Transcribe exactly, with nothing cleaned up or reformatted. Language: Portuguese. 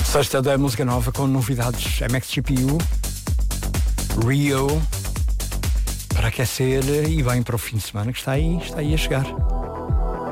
Sexta da música nova com novidades M X G P U, Rio, para aquecer e bem para o fim de semana que está aí, está aí a chegar.